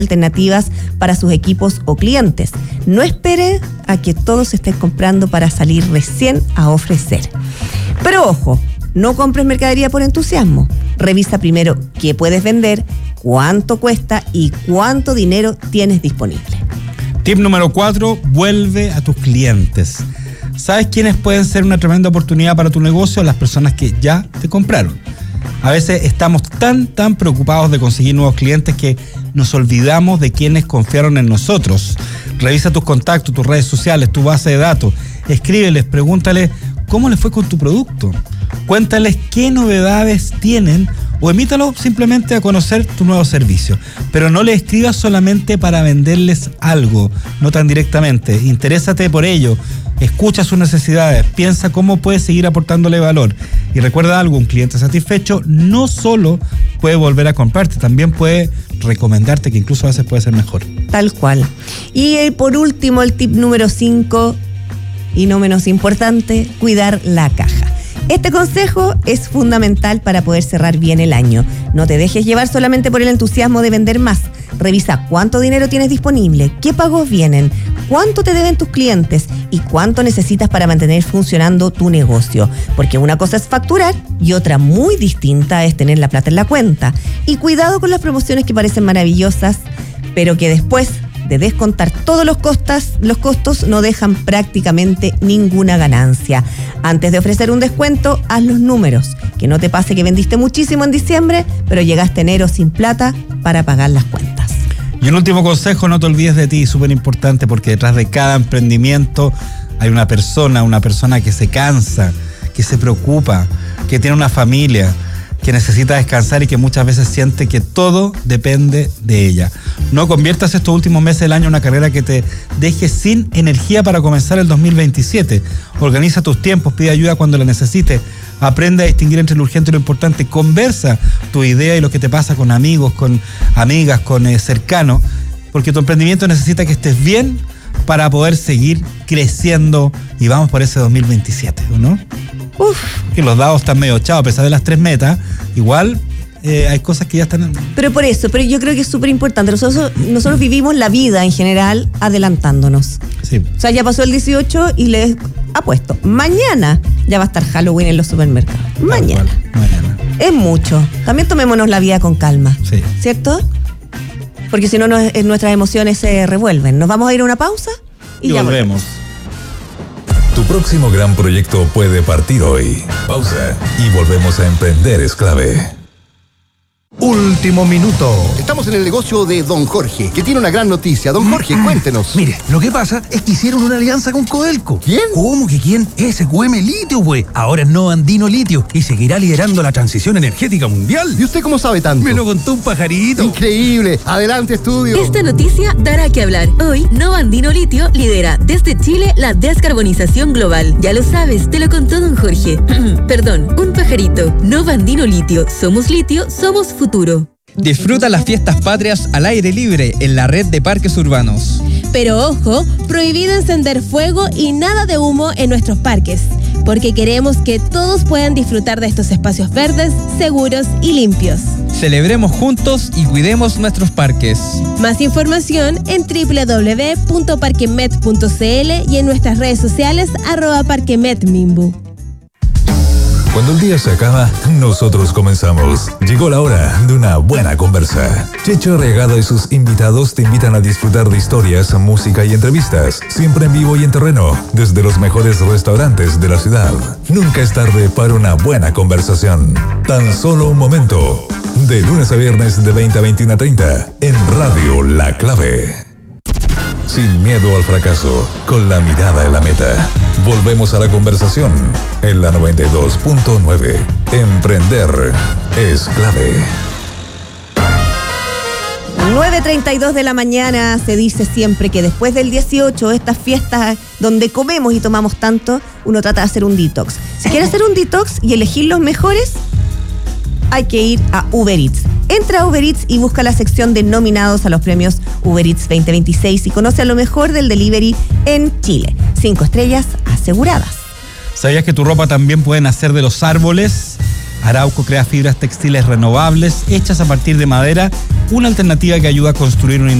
alternativas para sus equipos o clientes. No espere a que todos estén comprando para salir recién a ofrecer. Pero ojo, no compres mercadería por entusiasmo. Revisa primero qué puedes vender, cuánto cuesta y cuánto dinero tienes disponible. Tip número 4, vuelve a tus clientes. ¿Sabes quiénes pueden ser una tremenda oportunidad para tu negocio? Las personas que ya te compraron. A veces estamos tan preocupados de conseguir nuevos clientes que nos olvidamos de quienes confiaron en nosotros. Revisa tus contactos, tus redes sociales, tu base de datos. Escríbeles, pregúntales cómo les fue con tu producto. Cuéntales qué novedades tienen o invítalo simplemente a conocer tu nuevo servicio. Pero no le escribas solamente para venderles algo, no tan directamente. Interésate por ello, escucha sus necesidades, piensa cómo puedes seguir aportándole valor. Y recuerda algo, un cliente satisfecho no solo puede volver a comprarte, también puede recomendarte, que incluso a veces puede ser mejor. Tal cual. Y por último, el tip número 5, y no menos importante, cuidar la caja. Este consejo es fundamental para poder cerrar bien el año. No te dejes llevar solamente por el entusiasmo de vender más. Revisa cuánto dinero tienes disponible, qué pagos vienen, cuánto te deben tus clientes y cuánto necesitas para mantener funcionando tu negocio. Porque una cosa es facturar y otra muy distinta es tener la plata en la cuenta. Y cuidado con las promociones que parecen maravillosas, pero que después de descontar todos los costos no dejan prácticamente ninguna ganancia. Antes de ofrecer un descuento, haz los números. Que no te pase que vendiste muchísimo en diciembre, pero llegaste enero sin plata para pagar las cuentas. Y un último consejo, no te olvides de ti, súper importante, porque detrás de cada emprendimiento hay una persona que se cansa, que se preocupa, que tiene una familia, que necesita descansar y que muchas veces siente que todo depende de ella. No conviertas estos últimos meses del año en una carrera que te deje sin energía para comenzar el 2027. Organiza tus tiempos, pide ayuda cuando la necesites, aprende a distinguir entre lo urgente y lo importante, conversa tu idea y lo que te pasa con amigos, con amigas, con cercanos, porque tu emprendimiento necesita que estés bien para poder seguir creciendo y vamos por ese 2027, ¿no? Que los dados están medio echados a pesar de las 3 metas, igual hay cosas que ya están... Pero yo creo que es súper importante. Nosotros vivimos la vida en general adelantándonos. Sí. O sea, ya pasó el 18 y les apuesto, mañana ya va a estar Halloween en los supermercados. Mañana. Es mucho. También tomémonos la vida con calma. Sí. ¿Cierto? Porque si no, nuestras emociones se revuelven. Nos vamos a ir a una pausa y ya volvemos. Tu próximo gran proyecto puede partir hoy. Pausa y volvemos a Emprender es Clave. Último minuto. Estamos en el negocio de Don Jorge, que tiene una gran noticia. Don Jorge, cuéntenos. Mire, lo que pasa es que hicieron una alianza con Codelco. ¿Quién? ¿Cómo que quién? SQM Litio, güey. Ahora es Nova Andino Litio y seguirá liderando la transición energética mundial. ¿Y usted cómo sabe tanto? Me lo contó un pajarito. Increíble. Adelante, estudio. Esta noticia dará que hablar. Hoy, Nova Andino Litio lidera desde Chile la descarbonización global. Ya lo sabes, te lo contó Don Jorge. Perdón, un pajarito. Nova Andino Litio. Somos litio, somos futuro. Disfruta las fiestas patrias al aire libre en la red de parques urbanos. Pero ojo, prohibido encender fuego y nada de humo en nuestros parques, porque queremos que todos puedan disfrutar de estos espacios verdes, seguros y limpios. Celebremos juntos y cuidemos nuestros parques. Más información en www.parquemet.cl y en nuestras redes sociales @parquemetmimbu. Cuando el día se acaba, nosotros comenzamos. Llegó la hora de una buena conversa. Checho Arriagada y sus invitados te invitan a disfrutar de historias, música y entrevistas, siempre en vivo y en terreno, desde los mejores restaurantes de la ciudad. Nunca es tarde para una buena conversación. Tan solo un momento. De lunes a viernes de 20 a 21:30 en Radio La Clave. Sin miedo al fracaso, con la mirada en la meta. Volvemos a la conversación en la 92.9. Emprender es clave. 9:32 de la mañana. Se dice siempre que después del 18, estas fiestas donde comemos y tomamos tanto, uno trata de hacer un detox. Si quieres hacer un detox y elegir los mejores, hay que ir a Uber Eats. Entra a Uber Eats y busca la sección de nominados a los premios Uber Eats 2026 y conoce a lo mejor del delivery en Chile. 5 estrellas aseguradas. ¿Sabías que tu ropa también puede nacer de los árboles? Arauco crea fibras textiles renovables hechas a partir de madera una alternativa que ayuda a construir una